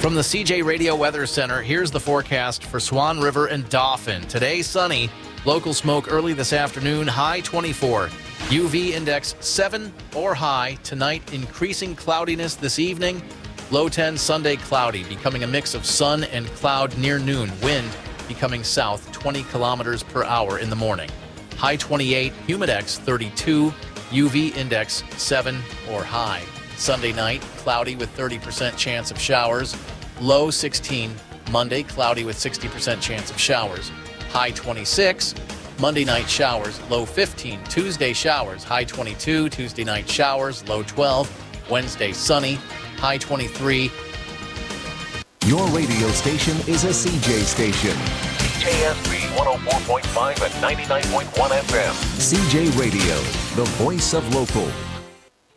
From the CJ Radio Weather Center, here's the forecast for Swan River and Dauphin. Today, sunny. Local smoke early this afternoon, high 24. UV index 7 or high. Tonight, increasing cloudiness this evening. Low 10, Sunday cloudy, becoming a mix of sun and cloud near noon. Wind becoming south 20 kilometers per hour in the morning. High 28, humidex 32, UV index 7 or high. Sunday night, cloudy with 30% chance of showers. Low 16, Monday cloudy with 60% chance of showers. High 26, Monday night showers. Low 15, Tuesday showers. High 22, Tuesday night showers. Low 12, Wednesday sunny. High 23. Your radio station is a CJ station. CJSB 104.5 and 99.1 FM. CJ Radio, the voice of local.